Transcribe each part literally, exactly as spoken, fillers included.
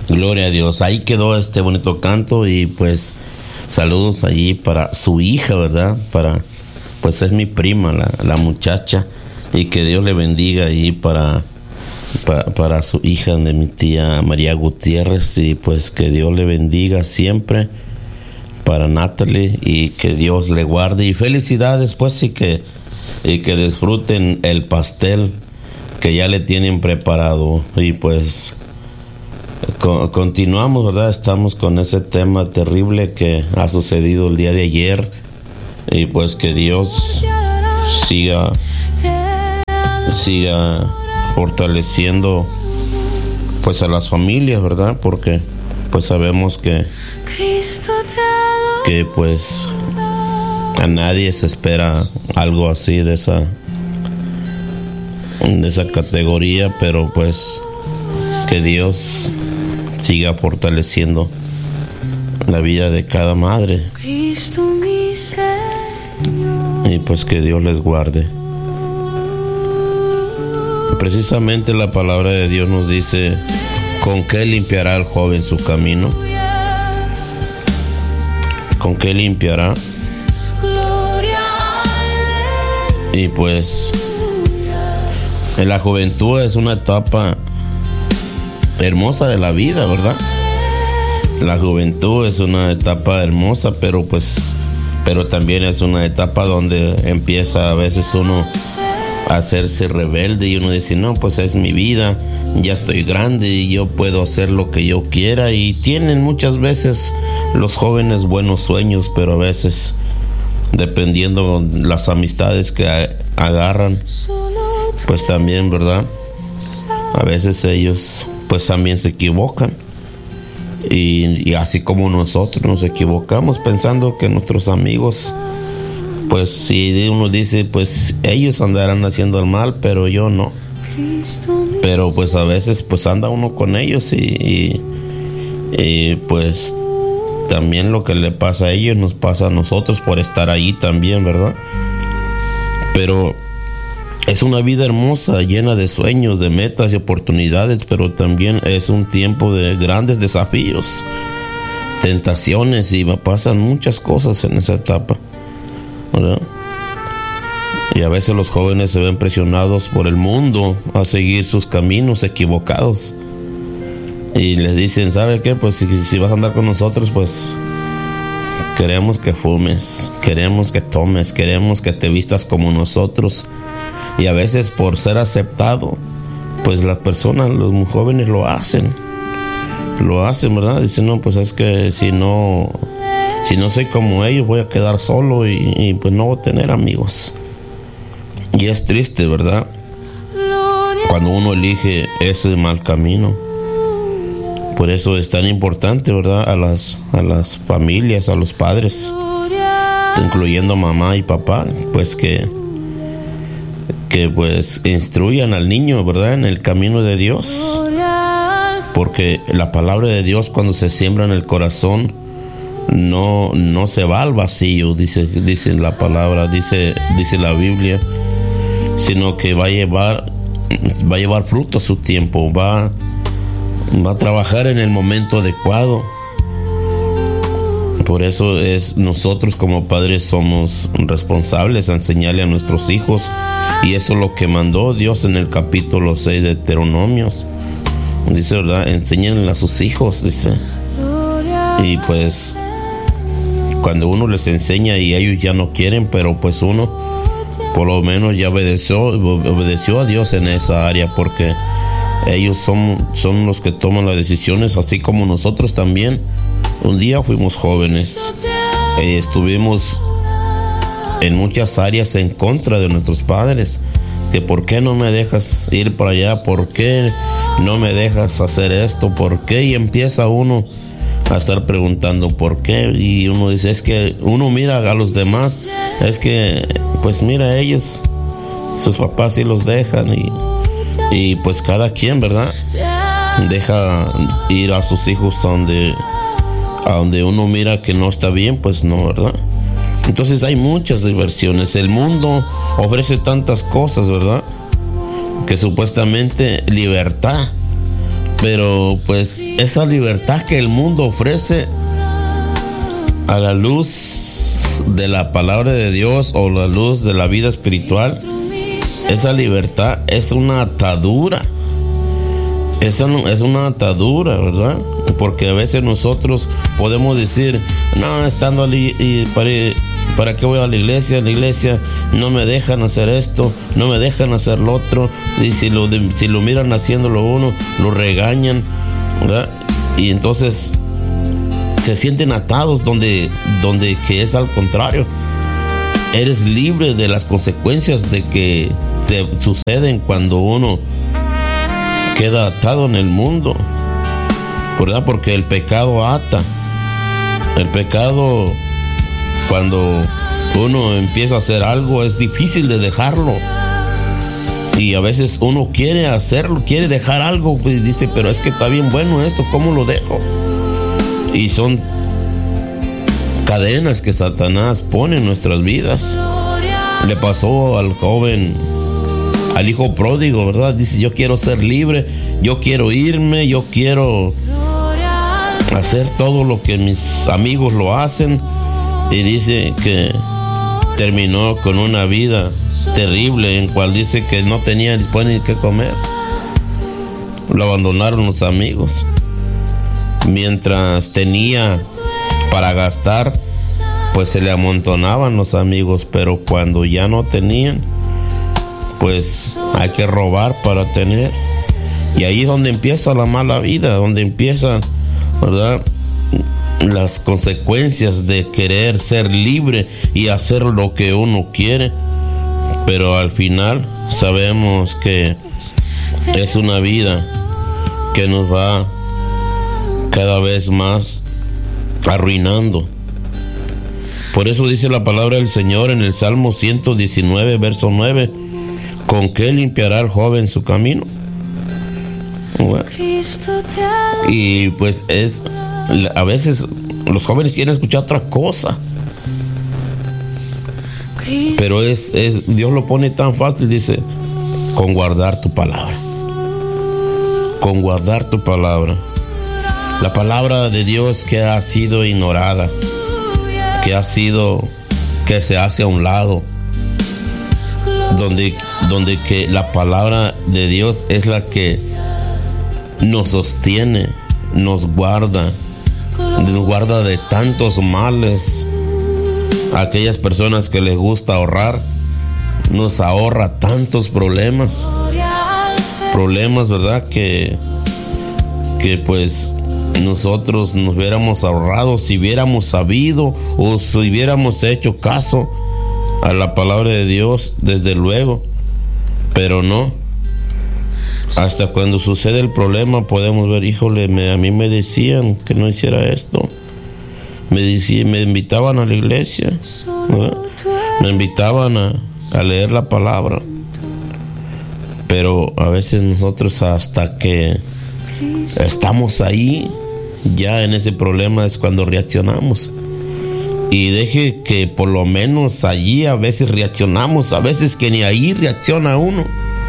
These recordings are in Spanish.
Gloria a Dios. Ahí quedó este bonito canto y pues saludos allí para su hija, ¿verdad? Para, pues es mi prima, la, la muchacha, y que Dios le bendiga ahí para, para, para su hija de mi tía María Gutiérrez, y pues que Dios le bendiga siempre para Natalie y que Dios le guarde y felicidades pues, y que, y que disfruten el pastel que ya le tienen preparado. Y pues continuamos, ¿verdad? Estamos con ese tema terrible que ha sucedido el día de ayer, y pues que Dios siga siga fortaleciendo pues a las familias, ¿verdad? Porque pues sabemos que que pues a nadie se espera algo así de esa de esa categoría, pero pues que Dios siga fortaleciendo la vida de cada madre, y pues que Dios les guarde. Precisamente la palabra de Dios nos dice: ¿con qué limpiará el joven su camino? ¿Con qué limpiará? Y pues en la juventud es una etapa hermosa de la vida, ¿verdad? La juventud es una etapa hermosa, pero pues pero también es una etapa donde empieza a veces uno a hacerse rebelde, y uno dice: no, pues es mi vida, ya estoy grande y yo puedo hacer lo que yo quiera. Y tienen muchas veces los jóvenes buenos sueños, pero a veces, dependiendo las amistades que agarran, pues también, ¿verdad? A veces ellos pues también se equivocan, y, y así como nosotros nos equivocamos pensando que nuestros amigos, pues si uno dice, pues ellos andarán haciendo el mal, pero yo no. Pero pues a veces pues anda uno con ellos, y, y, y pues también lo que le pasa a ellos nos pasa a nosotros por estar ahí también, ¿verdad? Pero es una vida hermosa, llena de sueños, de metas y oportunidades, pero también es un tiempo de grandes desafíos, tentaciones, y pasan muchas cosas en esa etapa, ¿verdad? Y a veces los jóvenes se ven presionados por el mundo a seguir sus caminos equivocados, y les dicen: ¿sabe qué? Pues si, si vas a andar con nosotros, pues queremos que fumes, queremos que tomes, queremos que te vistas como nosotros. Y a veces por ser aceptado, pues las personas, los muy jóvenes lo hacen, lo hacen, ¿verdad? Dicen: no, pues es que si no, si no soy como ellos, voy a quedar solo, y, y pues no voy a tener amigos. Y es triste, ¿verdad? Cuando uno elige ese mal camino. Por eso es tan importante, ¿verdad? A las, a las familias, a los padres, incluyendo mamá y papá, pues que que pues instruyan al niño, ¿verdad?, en el camino de Dios, porque la palabra de Dios, cuando se siembra en el corazón, no, no se va al vacío, dice, dice la palabra, dice, dice la Biblia, sino que va a llevar, va a llevar fruto a su tiempo, va, va a trabajar en el momento adecuado. Por eso es nosotros como padres somos responsables a enseñarle a nuestros hijos, y eso es lo que mandó Dios en el capítulo seis de Deuteronomios. Dice, ¿verdad? Enséñenle a sus hijos, dice. Y pues cuando uno les enseña y ellos ya no quieren, pero pues uno por lo menos ya obedeció, obedeció a Dios en esa área, porque ellos son, son los que toman las decisiones, así como nosotros también. Un día fuimos jóvenes, eh, estuvimos en muchas áreas en contra de nuestros padres, que por qué no me dejas ir para allá, por qué no me dejas hacer esto, por qué, y empieza uno a estar preguntando por qué, y uno dice, es que uno mira a los demás, es que pues mira, ellos, sus papás sí los dejan, y, y pues cada quien, ¿verdad?, deja ir a sus hijos a donde a donde uno mira que no está bien, pues no, ¿verdad? Entonces hay muchas diversiones. El mundo ofrece tantas cosas, ¿verdad?, que supuestamente libertad, Pero pues esa libertad que el mundo ofrece a la luz de la palabra de Dios o la luz de la vida espiritual, esa libertad es una atadura. Esa no, es una atadura, ¿verdad? Porque a veces nosotros podemos decir, no, estando allí, y para, ¿para qué voy a la iglesia? La iglesia no me dejan hacer esto, no me dejan hacer lo otro. Y si lo, si lo miran haciéndolo uno, lo regañan, ¿verdad? Y entonces se sienten atados donde, donde que es al contrario. Eres libre de las consecuencias de que te suceden cuando uno queda atado en el mundo, ¿verdad? Porque el pecado ata. El pecado, cuando uno empieza a hacer algo, es difícil de dejarlo. Y a veces uno quiere hacerlo, quiere dejar algo, pues dice, pero es que está bien bueno esto, ¿cómo lo dejo? Y son cadenas que Satanás pone en nuestras vidas. Le pasó al joven, al hijo pródigo, ¿verdad? Dice, yo quiero ser libre, yo quiero irme, yo quiero hacer todo lo que mis amigos lo hacen. Y dice que terminó con una vida terrible, en cual dice que no tenía después ni qué comer. Lo abandonaron los amigos. Mientras tenía para gastar, pues se le amontonaban los amigos, pero cuando ya no tenían, pues hay que robar para tener. Y ahí es donde empieza la mala vida, donde empiezan, ¿verdad?, las consecuencias de querer ser libre y hacer lo que uno quiere. Pero al final sabemos que es una vida que nos va cada vez más arruinando. Por eso dice la palabra del Señor en el Salmo ciento diecinueve, verso nueve: ¿con qué limpiará el joven su camino? Bueno, y pues es, a veces los jóvenes quieren escuchar otra cosa, pero es, es Dios lo pone tan fácil, dice, con guardar tu palabra, con guardar tu palabra. La palabra de Dios que ha sido ignorada, que ha sido, que se hace a un lado, donde, donde que la palabra de Dios es la que nos sostiene, nos guarda, nos guarda de tantos males. A aquellas personas que les gusta ahorrar, nos ahorra tantos problemas, problemas, ¿verdad? Que, que pues nosotros nos hubiéramos ahorrado si hubiéramos sabido o si hubiéramos hecho caso a la palabra de Dios, desde luego, pero no. Hasta cuando sucede el problema podemos ver, híjole, me, a mí me decían que no hiciera esto, me decían, me invitaban a la iglesia, ¿verdad? Me invitaban a, a leer la palabra, pero a veces nosotros hasta que estamos ahí, ya en ese problema es cuando reaccionamos. Y deje que por lo menos allí a veces reaccionamos, a veces que ni ahí reacciona uno.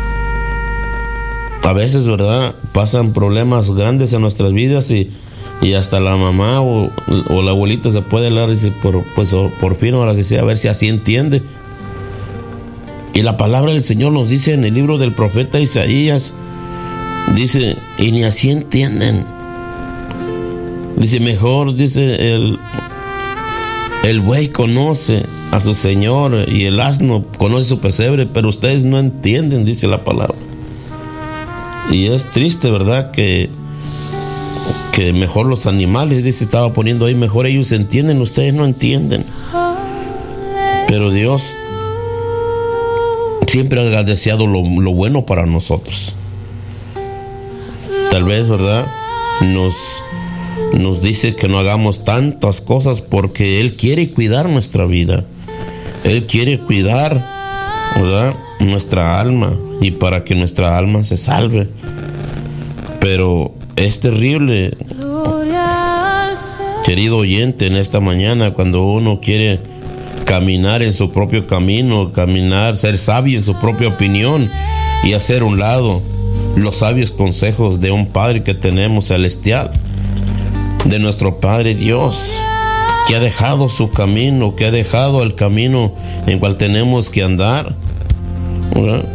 A veces, ¿verdad?, pasan problemas grandes en nuestras vidas y, y hasta la mamá o, o la abuelita se puede hablar y dice, por, pues por fin ahora sí sea, a ver si así entiende. Y la palabra del Señor nos dice en el libro del profeta Isaías, dice, y ni así entienden. Dice, mejor, dice, el, el buey conoce a su señor y el asno conoce su pesebre, pero ustedes no entienden, dice la palabra. Y es triste, ¿verdad?, que, que mejor los animales, dice, estaba poniendo ahí, mejor ellos entienden, ustedes no entienden. Pero Dios siempre ha deseado lo, lo bueno para nosotros. Tal vez, ¿verdad?, nos, nos dice que no hagamos tantas cosas porque Él quiere cuidar nuestra vida. Él quiere cuidar, ¿verdad?, nuestra alma, y para que nuestra alma se salve. Pero es terrible, querido oyente, en esta mañana, cuando uno quiere caminar en su propio camino, caminar, ser sabio en su propia opinión y hacer un lado los sabios consejos de un Padre que tenemos celestial, de nuestro Padre Dios, que ha dejado su camino, que ha dejado el camino en cual tenemos que andar, ¿verdad?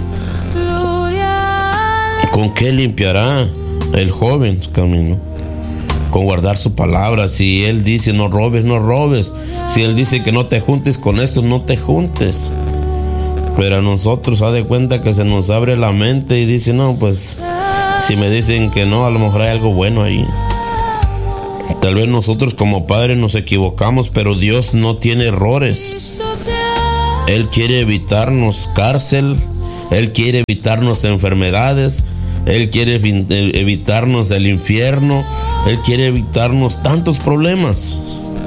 ¿Con qué limpiará el joven su camino? Con guardar su palabra. Si Él dice no robes, no robes. Si Él dice que no te juntes con esto, no te juntes. Pero a nosotros, haz de cuenta que se nos abre la mente y dice, no, pues si me dicen que no, a lo mejor hay algo bueno ahí. Tal vez nosotros como padres nos equivocamos, pero Dios no tiene errores. Él quiere evitarnos cárcel, Él quiere evitarnos enfermedades, Él quiere evitarnos el infierno, Él quiere evitarnos tantos problemas.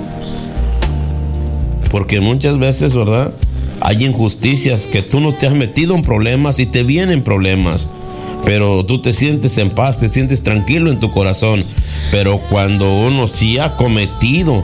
Porque muchas veces, ¿verdad?, hay injusticias que tú no te has metido en problemas y te vienen problemas, pero tú te sientes en paz, te sientes tranquilo en tu corazón. Pero cuando uno sí ha cometido,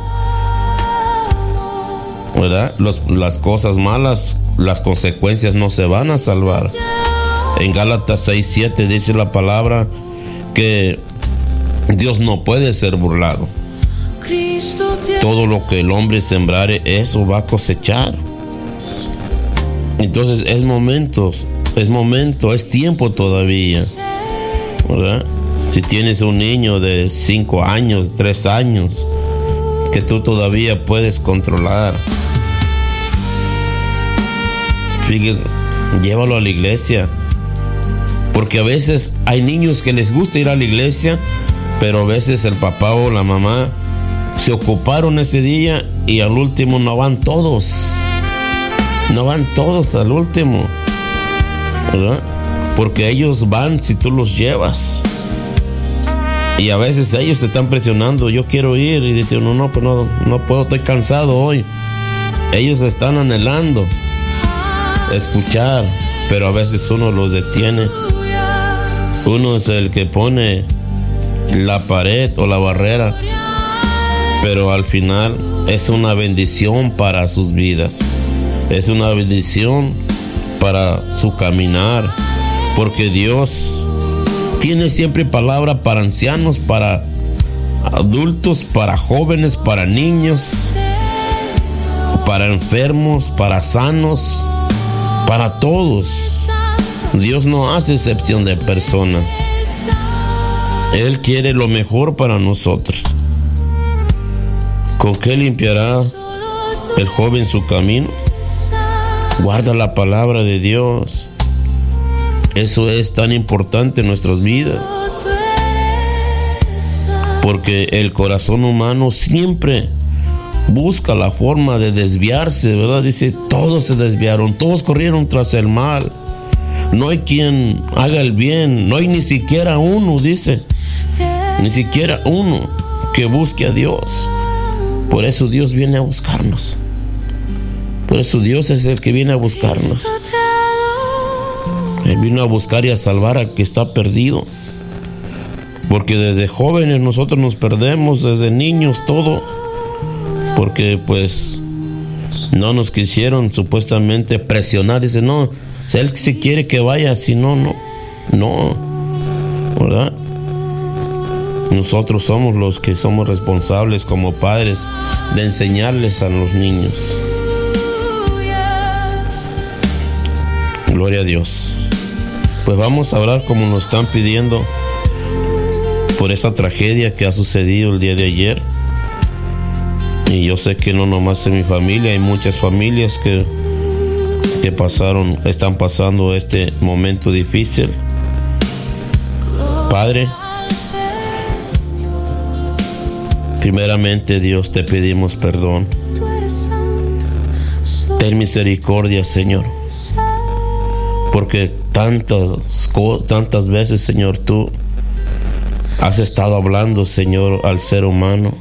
¿verdad?, Los, las cosas malas, las consecuencias no se van a salvar. En Gálatas seis siete dice la palabra que Dios no puede ser burlado. Todo lo que el hombre sembrare, eso va a cosechar. Entonces es momentos, es momento, es tiempo todavía, ¿verdad? Si tienes un niño de cinco años, tres años, que tú todavía puedes controlar, fíjate, llévalo a la iglesia. Porque a veces hay niños que les gusta ir a la iglesia, pero a veces el papá o la mamá se ocuparon ese día y al último no van todos. No van todos al último, ¿verdad? Porque ellos van si tú los llevas. Y a veces ellos te están presionando, yo quiero ir, y dicen, no, no, pues no, no puedo, estoy cansado hoy. Ellos están anhelando escuchar, pero a veces uno los detiene. Uno es el que pone la pared o la barrera, pero al final es una bendición para sus vidas. Es una bendición para su caminar, porque Dios tiene siempre palabra para ancianos, para adultos, para jóvenes, para niños, para enfermos, para sanos, para todos. Dios no hace excepción de personas. Él quiere lo mejor para nosotros. ¿Con qué limpiará el joven su camino? Guarda la palabra de Dios. Eso es tan importante en nuestras vidas, porque el corazón humano siempre busca la forma de desviarse, ¿verdad? Dice, todos se desviaron, todos corrieron tras el mal. No hay quien haga el bien, no hay ni siquiera uno, dice, ni siquiera uno que busque a Dios. Por eso Dios viene a buscarnos. Por eso Dios es el que viene a buscarnos. Él vino a buscar y a salvar al que está perdido. Porque desde jóvenes nosotros nos perdemos, desde niños, todo. Porque pues no nos quisieron supuestamente presionar. Dice, no, si él si quiere que vaya, si no, no, no, ¿verdad? Nosotros somos los que somos responsables como padres de enseñarles a los niños. Gloria a Dios. Pues vamos a hablar como nos están pidiendo por esa tragedia que ha sucedido el día de ayer. Y yo sé que no nomás en mi familia, hay muchas familias que, que pasaron, están pasando este momento difícil. Padre, primeramente, Dios, te pedimos perdón. Ten misericordia, Señor. Porque tantas, tantas veces, Señor, tú has estado hablando, Señor, al ser humano.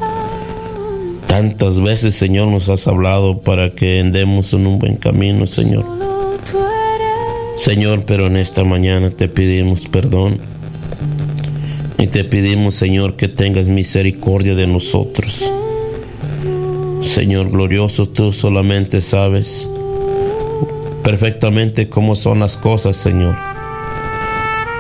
Tantas veces, Señor, nos has hablado para que andemos en un buen camino, Señor. Señor, pero en esta mañana te pedimos perdón. Y te pedimos, Señor, que tengas misericordia de nosotros. Señor glorioso, tú solamente sabes perfectamente cómo son las cosas, Señor.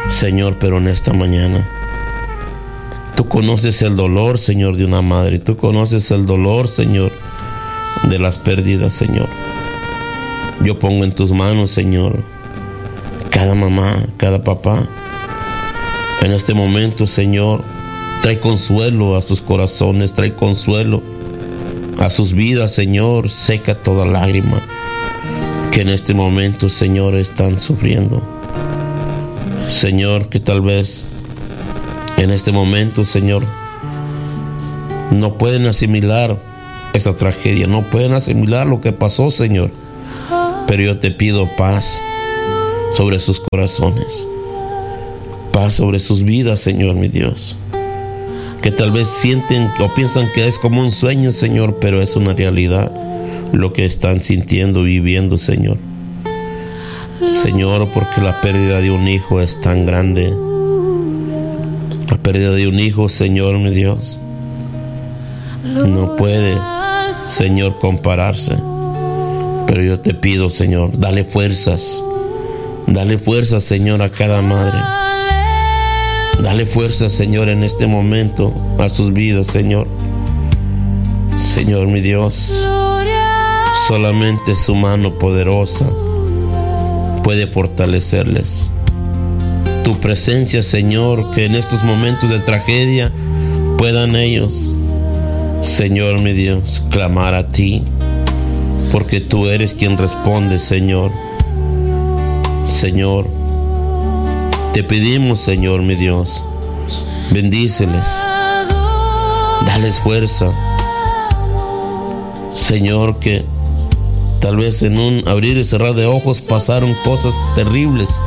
Señor, pero en esta mañana, tú conoces el dolor, Señor, de una madre. Tú conoces el dolor, Señor, de las pérdidas, Señor. Yo pongo en tus manos, Señor, cada mamá, cada papá. En este momento, Señor, trae consuelo a sus corazones, trae consuelo a sus vidas, Señor. Seca toda lágrima que en este momento, Señor, están sufriendo. Señor, que tal vez en este momento, Señor, no pueden asimilar esa tragedia, no pueden asimilar lo que pasó, Señor. Pero yo te pido paz sobre sus corazones, paz sobre sus vidas, Señor, mi Dios. Que tal vez sienten o piensan que es como un sueño, Señor, pero es una realidad lo que están sintiendo, viviendo, Señor. Señor, porque la pérdida de un hijo es tan grande. La pérdida de un hijo, Señor, mi Dios, no puede, Señor, compararse. Pero yo te pido, Señor, dale fuerzas. Dale fuerzas, Señor, a cada madre. Dale fuerzas, Señor, en este momento a sus vidas, Señor. Señor, mi Dios, solamente su mano poderosa puede fortalecerles. Tu presencia, Señor, que en estos momentos de tragedia puedan ellos, Señor, mi Dios, clamar a ti, porque tú eres quien responde, Señor. Señor, te pedimos, Señor, mi Dios, bendíceles, dales fuerza, Señor, que tal vez en un abrir y cerrar de ojos pasaron cosas terribles,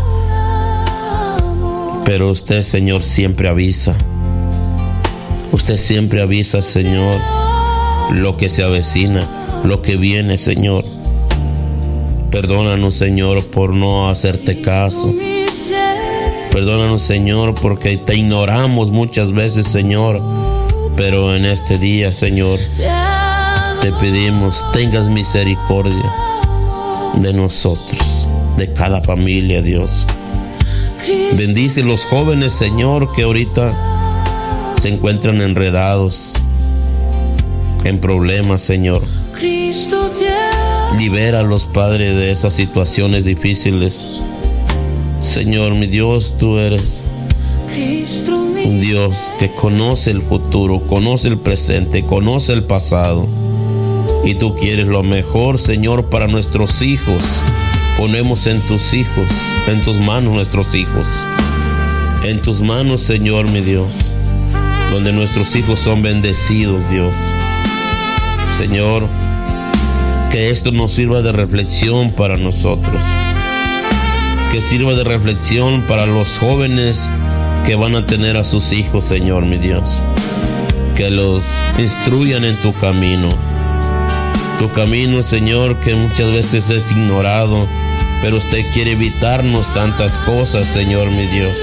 pero usted, Señor, siempre avisa. Usted siempre avisa, Señor, lo que se avecina, lo que viene, Señor. Perdónanos, Señor, por no hacerte caso. Perdónanos, Señor, porque te ignoramos muchas veces, Señor. Pero en este día, Señor, te pedimos, tengas misericordia de nosotros, de cada familia, Dios. Bendice los jóvenes, Señor, que ahorita se encuentran enredados en problemas, Señor. Libéralos, Padre, de esas situaciones difíciles. Señor, mi Dios, tú eres un Dios que conoce el futuro, conoce el presente, conoce el pasado. Y tú quieres lo mejor, Señor, para nuestros hijos. Ponemos en tus hijos, en tus manos nuestros hijos. En tus manos, Señor, mi Dios, donde nuestros hijos son bendecidos, Dios. Señor, que esto nos sirva de reflexión para nosotros. Que sirva de reflexión para los jóvenes que van a tener a sus hijos, Señor, mi Dios. Que los instruyan en tu camino. Tu camino, Señor, que muchas veces es ignorado, pero usted quiere evitarnos tantas cosas, Señor, mi Dios.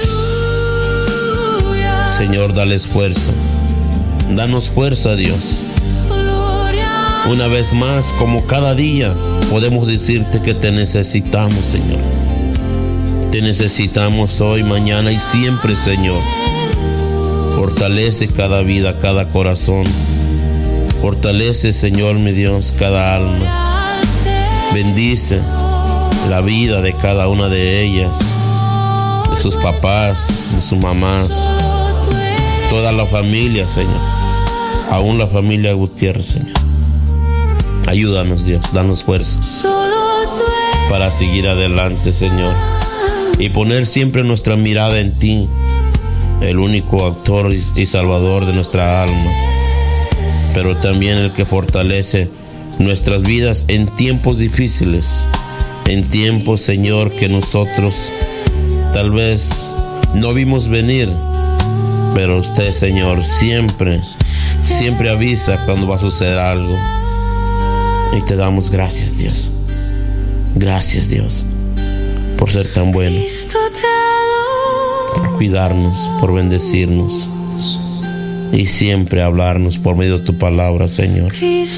Señor, dales fuerza. Danos fuerza, Dios. Una vez más, como cada día, podemos decirte que te necesitamos, Señor. Te necesitamos hoy, mañana y siempre, Señor. Fortalece cada vida, cada corazón. Fortalece, Señor, mi Dios, cada alma. Bendice la vida de cada una de ellas, de sus papás, de sus mamás, toda la familia, Señor. Aún la familia Gutiérrez, Señor. Ayúdanos, Dios, danos fuerza para seguir adelante, Señor, y poner siempre nuestra mirada en ti, el único autor y salvador de nuestra alma, pero también el que fortalece nuestras vidas en tiempos difíciles, en tiempos, Señor, que nosotros tal vez no vimos venir, pero usted, Señor, siempre, siempre avisa cuando va a suceder algo. Y te damos gracias, Dios. Gracias, Dios, por ser tan bueno, por cuidarnos, por bendecirnos y siempre hablarnos por medio de tu palabra, Señor.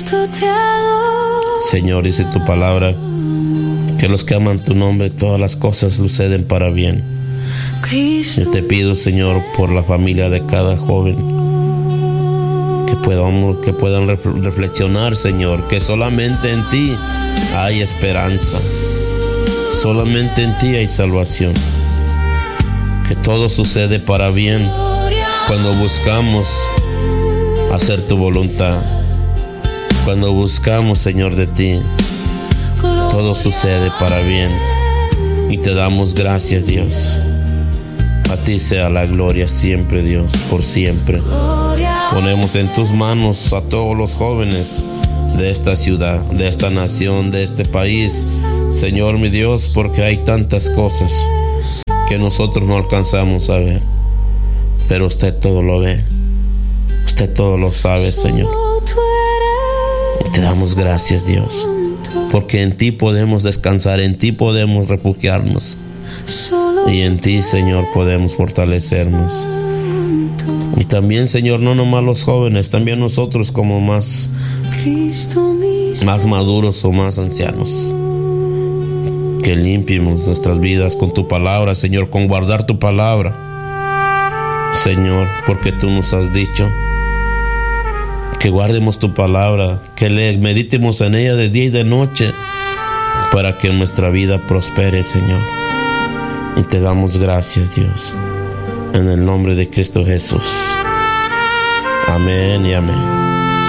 Señor, dice tu palabra que los que aman tu nombre, todas las cosas suceden para bien. Yo te pido, Señor, por la familia de cada joven, que puedan, que puedan reflexionar, Señor, que solamente en ti hay esperanza, solamente en ti hay salvación, que todo sucede para bien cuando buscamos hacer tu voluntad, cuando buscamos, Señor, de ti, todo sucede para bien y te damos gracias, Dios. A ti sea la gloria siempre, Dios, por siempre. Ponemos en tus manos a todos los jóvenes de esta ciudad, de esta nación, de este país, Señor mi Dios, porque hay tantas cosas que nosotros no alcanzamos a ver, pero usted todo lo ve, usted todo lo sabe, Señor. Y te damos gracias, Dios, porque en ti podemos descansar, en ti podemos refugiarnos. Y en ti, Señor, podemos fortalecernos. Y también, Señor, no nomás los jóvenes, también nosotros como más, más maduros o más ancianos, que limpiemos nuestras vidas con tu palabra, Señor, con guardar tu palabra, Señor, porque tú nos has dicho que guardemos tu palabra, que le meditemos en ella de día y de noche, para que nuestra vida prospere, Señor. Y te damos gracias, Dios, en el nombre de Cristo Jesús. Amén y amén.